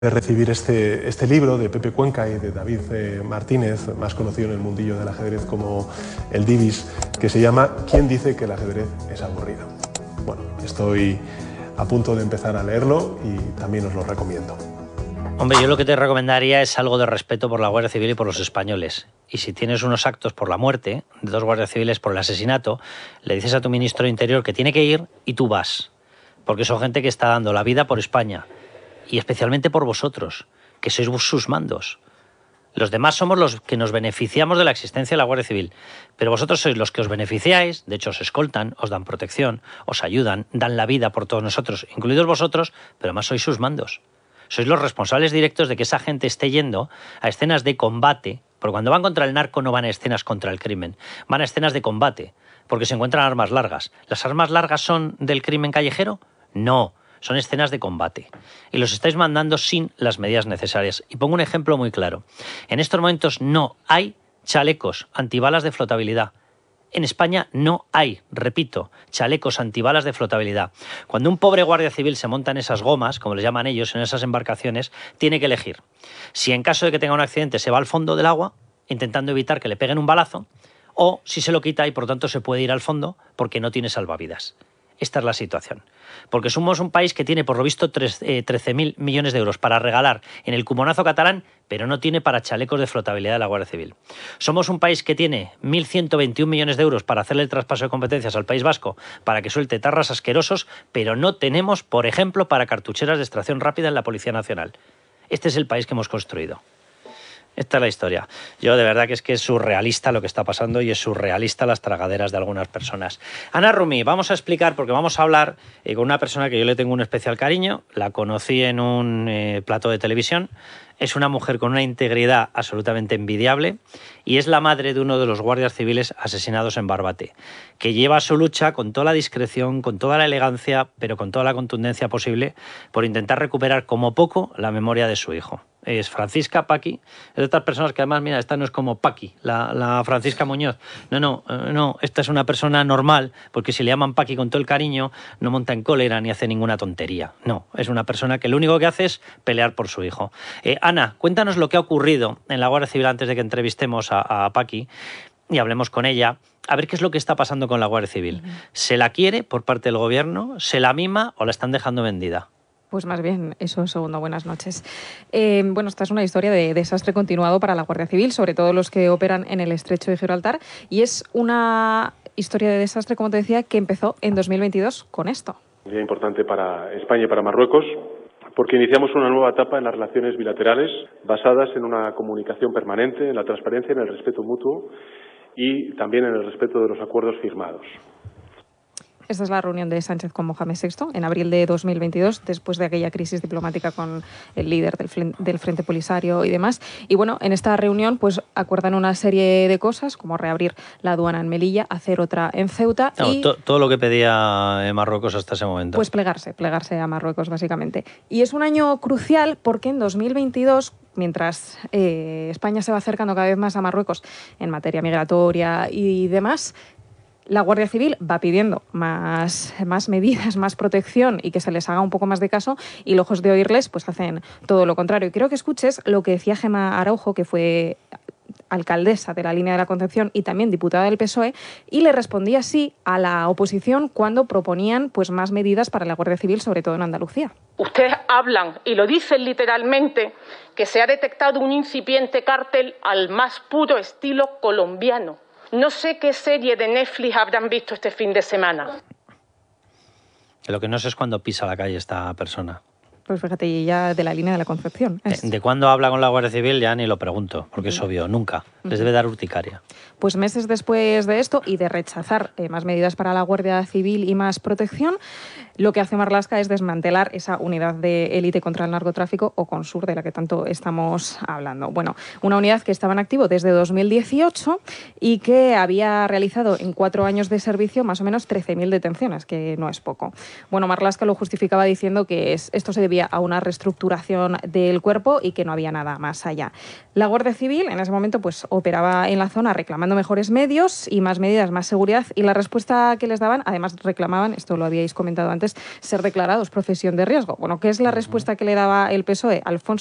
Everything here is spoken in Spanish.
de recibir este libro de Pepe Cuenca y de David Martínez, más conocido en el mundillo del ajedrez como el Divis, que se llama ¿Quién dice que el ajedrez es aburrido? Bueno, estoy a punto de empezar a leerlo y también os lo recomiendo. Hombre, yo lo que te recomendaría es algo de respeto por la Guardia Civil y por los españoles. Y si tienes unos actos por la muerte de 2 guardias civiles por el asesinato, le dices a tu ministro de Interior que tiene que ir y tú vas. Porque son gente que está dando la vida por España. Y especialmente por vosotros, que sois sus mandos. Los demás somos los que nos beneficiamos de la existencia de la Guardia Civil. Pero vosotros sois los que os beneficiáis, de hecho os escoltan, os dan protección, os ayudan, dan la vida por todos nosotros, incluidos vosotros, pero además sois sus mandos. Sois los responsables directos de que esa gente esté yendo a escenas de combate, porque cuando van contra el narco no van a escenas contra el crimen, van a escenas de combate, porque se encuentran armas largas. ¿Las armas largas son del crimen callejero? No. Son escenas de combate y los estáis mandando sin las medidas necesarias. Y pongo un ejemplo muy claro. En estos momentos no hay chalecos antibalas de flotabilidad. En España no hay, repito, chalecos antibalas de flotabilidad. Cuando un pobre guardia civil se monta en esas gomas, como les llaman ellos, en esas embarcaciones, tiene que elegir. Si en caso de que tenga un accidente se va al fondo del agua, intentando evitar que le peguen un balazo, o si se lo quita y por tanto se puede ir al fondo porque no tiene salvavidas. Esta es la situación. Porque somos un país que tiene, por lo visto, 13.000 millones de euros para regalar en el cumonazo catalán, pero no tiene para chalecos de flotabilidad de la Guardia Civil. Somos un país que tiene 1.121 millones de euros para hacerle el traspaso de competencias al País Vasco para que suelte tarras asquerosos, pero no tenemos, por ejemplo, para cartucheras de extracción rápida en la Policía Nacional. Este es el país que hemos construido. Esta es la historia. Yo de verdad que es surrealista lo que está pasando y es surrealista las tragaderas de algunas personas. Ana Rumi, vamos a explicar, porque vamos a hablar con una persona que yo le tengo un especial cariño. La conocí en un plató de televisión. Es una mujer con una integridad absolutamente envidiable y es la madre de uno de los guardias civiles asesinados en Barbate, que lleva su lucha con toda la discreción, con toda la elegancia, pero con toda la contundencia posible por intentar recuperar como poco la memoria de su hijo. Es Francisca Paqui, es de estas personas que además, mira, esta no es como Paqui, la Francisca Muñoz. No, esta es una persona normal, porque si le llaman Paqui con todo el cariño, no monta en cólera ni hace ninguna tontería. No, es una persona que lo único que hace es pelear por su hijo. Ana, cuéntanos lo que ha ocurrido en la Guardia Civil antes de que entrevistemos a Paqui y hablemos con ella. A ver qué es lo que está pasando con la Guardia Civil. ¿Se la quiere por parte del gobierno? ¿Se la mima o la están dejando vendida? Pues más bien, eso segundo. Buenas noches. Bueno, esta es una historia de desastre continuado para la Guardia Civil, sobre todo los que operan en el Estrecho de Gibraltar, y es una historia de desastre, como te decía, que empezó en 2022 con esto. Un día importante para España y para Marruecos, porque iniciamos una nueva etapa en las relaciones bilaterales basadas en una comunicación permanente, en la transparencia, en el respeto mutuo y también en el respeto de los acuerdos firmados. Esta es la reunión de Sánchez con Mohamed VI en abril de 2022, después de aquella crisis diplomática con el líder del Frente Polisario y demás. Y bueno, en esta reunión pues acuerdan una serie de cosas, como reabrir la aduana en Melilla, hacer otra en Ceuta y... Todo lo que pedía Marruecos hasta ese momento. Pues plegarse a Marruecos, básicamente. Y es un año crucial porque en 2022... mientras España se va acercando cada vez más a Marruecos en materia migratoria y demás, la Guardia Civil va pidiendo más medidas, más protección y que se les haga un poco más de caso, y lejos de oírles, pues hacen todo lo contrario. Y quiero que escuches lo que decía Gemma Araujo, que fue alcaldesa de la Línea de la Concepción y también diputada del PSOE, y le respondía así a la oposición cuando proponían pues más medidas para la Guardia Civil, sobre todo en Andalucía. Ustedes hablan, y lo dicen literalmente, que se ha detectado un incipiente cártel al más puro estilo colombiano. No sé qué serie de Netflix habrán visto este fin de semana. Lo que no sé es cuándo pisa la calle esta persona. Pues fíjate, ya de la Línea de la Concepción. ¿De cuándo habla con la Guardia Civil? Ya ni lo pregunto, porque es obvio, nunca. Les debe dar urticaria. Pues meses después de esto y de rechazar más medidas para la Guardia Civil y más protección, lo que hace Marlaska es desmantelar esa unidad de élite contra el narcotráfico, o CONSUR, de la que tanto estamos hablando. Bueno, una unidad que estaba en activo desde 2018 y que había realizado en 4 años de servicio más o menos 13.000 detenciones, que no es poco. Bueno, Marlaska lo justificaba diciendo que esto se debía previa a una reestructuración del cuerpo y que no había nada más allá. La Guardia Civil en ese momento pues operaba en la zona reclamando mejores medios y más medidas, más seguridad, y la respuesta que les daban, además reclamaban, esto lo habíais comentado antes, ser declarados profesión de riesgo. Bueno, ¿qué es la respuesta que le daba el PSOE? Alfonso